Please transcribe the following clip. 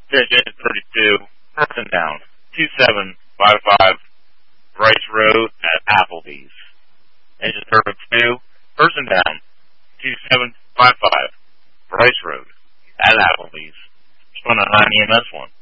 Pitch engine 32, person down, 2755 Bryce Road at Applebee's. Engine turbine 2, person down, 2755 Bryce Road at Applebee's. Spun on 9 EMS 1.